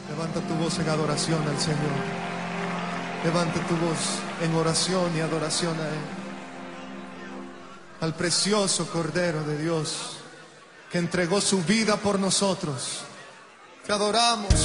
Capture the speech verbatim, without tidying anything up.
Levanta tu voz en adoración al Señor. Levanta tu voz en oración y adoración a Él, al precioso Cordero de Dios que entregó su vida por nosotros. Te adoramos,